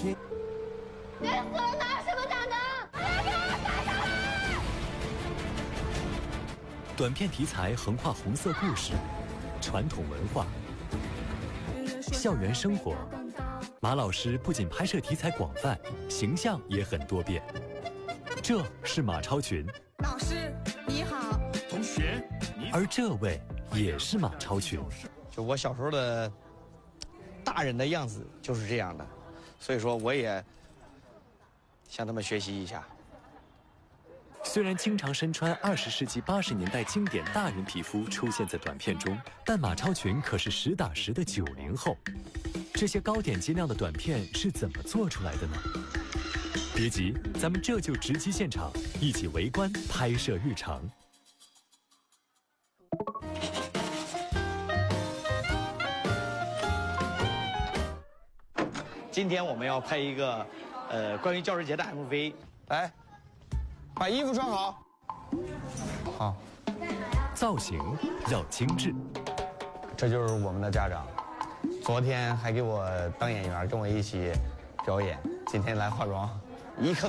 心。 人死了哪有什么大能？把他给我带上来！ 短片题材横跨红色故事、传统文化、校园生活。马老师不仅拍摄题材广泛，形象也很多变。这是马超群， 老师你好， 同学你好。 而这位也是马超群。 就我小时候的大人的样子就是这样的，所以说我也向他们学习一下。 虽然经常身穿20世纪80年代经典大人皮肤出现在短片中，但马超群可是实打实的90后。这些高点击量的短片是怎么做出来的呢？别急，咱们这就直击现场，一起围观拍摄日常。 今天我们要拍一个关于教师节的 MV， 来，把衣服穿好。好， 造型要精致。 这就是我们的家长，昨天还给我当演员，跟我一起表演，今天来化妆，一刻